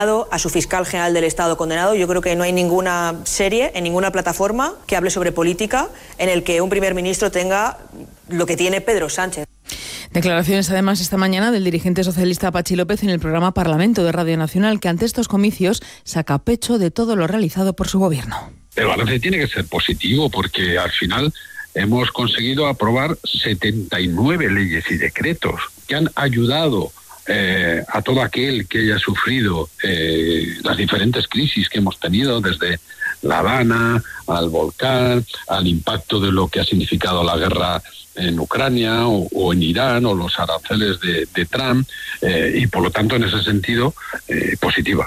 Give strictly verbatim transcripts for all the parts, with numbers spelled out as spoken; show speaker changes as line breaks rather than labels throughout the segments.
a su fiscal general del Estado condenado. Yo creo que no hay ninguna serie, en ninguna plataforma que hable sobre política en el que un primer ministro tenga lo que tiene Pedro Sánchez.
Declaraciones además esta mañana del dirigente socialista Patxi López en el programa Parlamento de Radio Nacional, que ante estos comicios saca pecho de todo lo realizado por su gobierno.
El balance tiene que ser positivo porque al final hemos conseguido aprobar setenta y nueve leyes y decretos que han ayudado eh, a todo aquel que haya sufrido eh, las diferentes crisis que hemos tenido, desde La Habana, al volcán, al impacto de lo que ha significado la guerra en Ucrania o, o en Irán, o los aranceles de, de Trump, eh, y por lo tanto en ese sentido eh, positiva.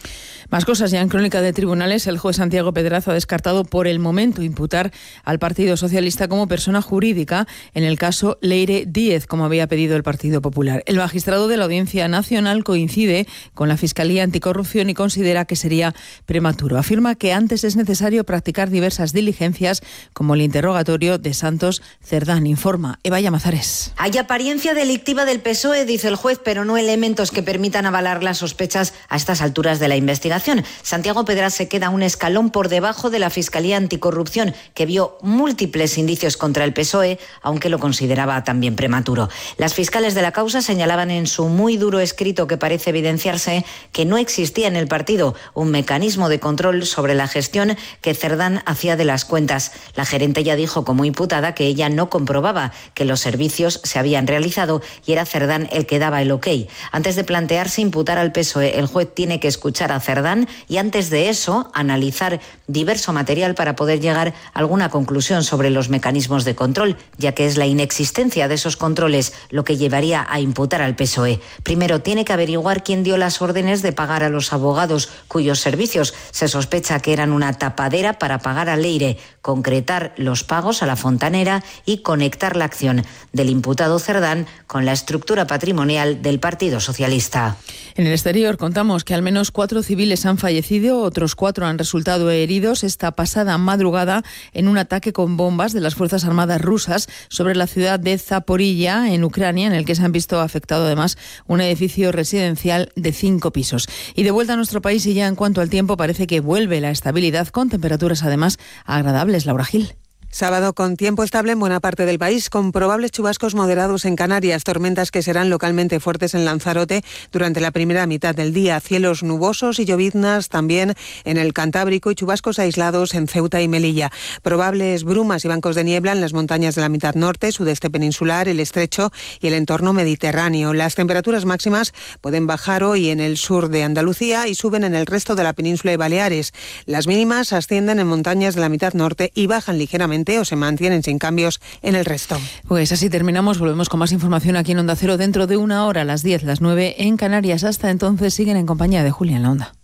Más cosas. Ya en crónica de tribunales, el juez Santiago Pedraza ha descartado por el momento imputar al Partido Socialista como persona jurídica en el caso Leire Díez, como había pedido el Partido Popular. El magistrado de la Audiencia Nacional coincide con la Fiscalía Anticorrupción y considera que sería prematuro. Afirma que antes es necesario practicar diversas diligencias, como el interrogatorio de Santos Cerdán. Informa Eva Llamazares.
Hay apariencia delictiva del P S O E, dice el juez, pero no elementos que permitan avalar las sospechas a estas alturas de la investigación. Santiago Pedraza se queda un escalón por debajo de la Fiscalía Anticorrupción, que vio múltiples indicios contra el P S O E, aunque lo consideraba también prematuro. Las fiscales de la causa señalaban en su muy duro escrito, que parece evidenciarse, que no existía en el partido un mecanismo de control sobre la gestión que Cerdán hacía de las cuentas. La gerente ya dijo como imputada que ella no comprobaba que los servicios se habían realizado y era Cerdán el que daba el ok. Antes de plantearse imputar al P S O E, el juez tiene que escuchar a Cerdán y antes de eso analizar diverso material para poder llegar a alguna conclusión sobre los mecanismos de control, ya que es la inexistencia de esos controles lo que llevaría a imputar al P S O E. Primero tiene que averiguar quién dio las órdenes de pagar a los abogados cuyos servicios se sospecha que eran una tapadera para pagar a Leire, concretar los pagos a la fontanera y conectar la acción del imputado Cerdán con la estructura patrimonial del Partido Socialista.
En el exterior contamos que al menos cuatro civiles han fallecido, otros cuatro han resultado heridos esta pasada madrugada en un ataque con bombas de las Fuerzas Armadas rusas sobre la ciudad de Zaporilla, en Ucrania, en el que se han visto afectado además un edificio residencial de cinco pisos. Y de vuelta a nuestro país, y ya en cuanto al tiempo, parece que vuelve la estabilidad con temperaturas además agradables. Laura Gil.
Sábado con tiempo estable en buena parte del país, con probables chubascos moderados en Canarias, tormentas que serán localmente fuertes en Lanzarote durante la primera mitad del día, cielos nubosos y lloviznas también en el Cantábrico y chubascos aislados en Ceuta y Melilla. Probables brumas y bancos de niebla en las montañas de la mitad norte, sudeste peninsular, el estrecho y el entorno mediterráneo. Las temperaturas máximas pueden bajar hoy en el sur de Andalucía y suben en el resto de la península y Baleares. Las mínimas ascienden en montañas de la mitad norte y bajan ligeramente o se mantienen sin cambios en el resto.
Pues así terminamos. Volvemos con más información aquí en Onda Cero dentro de una hora, a las diez, las nueve en Canarias. Hasta entonces siguen en compañía de Julia en la Onda.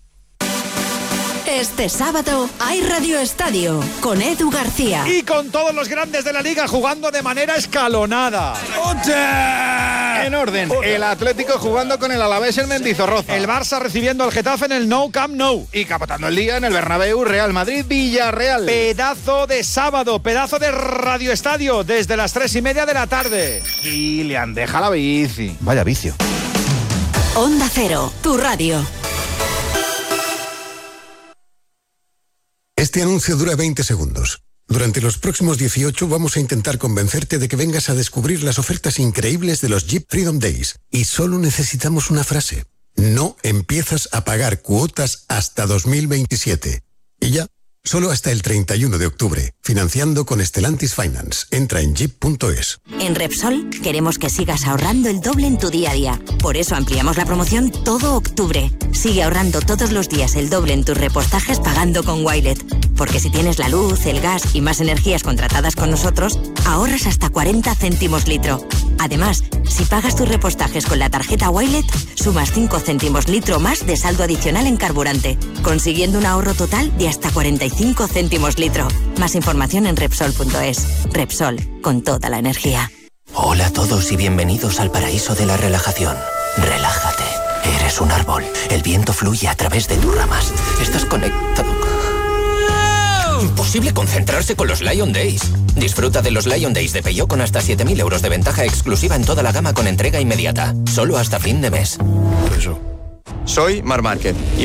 Este sábado hay Radio Estadio con Edu García.
Y con todos los grandes de la Liga jugando de manera escalonada.
En orden, el Atlético jugando con el Alavés en Mendizorroza.
El Barça recibiendo al Getafe en el Nou Camp Nou.
Y capotando el día en el Bernabéu, Real Madrid, Villarreal.
Pedazo de sábado, pedazo de Radio Estadio, desde las tres y media de la tarde.
Kilian, deja la bici. Vaya vicio.
Onda Cero, tu radio.
Este anuncio dura veinte segundos. Durante los próximos dieciocho vamos a intentar convencerte de que vengas a descubrir las ofertas increíbles de los Jeep Freedom Days. Y solo necesitamos una frase. No empiezas a pagar cuotas hasta dos mil veintisiete. Y ya, solo hasta el treinta y uno de octubre. Financiando con Stellantis Finance. Entra en jeep punto es.
En Repsol queremos que sigas ahorrando el doble en tu día a día. Por eso ampliamos la promoción todo octubre. Sigue ahorrando todos los días el doble en tus repostajes pagando con Wilet. Porque si tienes la luz, el gas y más energías contratadas con nosotros, ahorras hasta cuarenta céntimos litro. Además, si pagas tus repostajes con la tarjeta Wilet, sumas cinco céntimos litro más de saldo adicional en carburante, consiguiendo un ahorro total de hasta cuarenta y cinco céntimos litro. Más información en Repsol punto es. Repsol, con toda la energía.
Hola a todos y bienvenidos al paraíso de la relajación. Relájate. Eres un árbol. El viento fluye a través de tus ramas. Estás conectado. Imposible concentrarse con los Lion Days. Disfruta de los Lion Days de Peugeot con hasta siete mil euros de ventaja exclusiva en toda la gama con entrega inmediata. Solo hasta fin de mes.
Eso.
Soy Mar Márquez.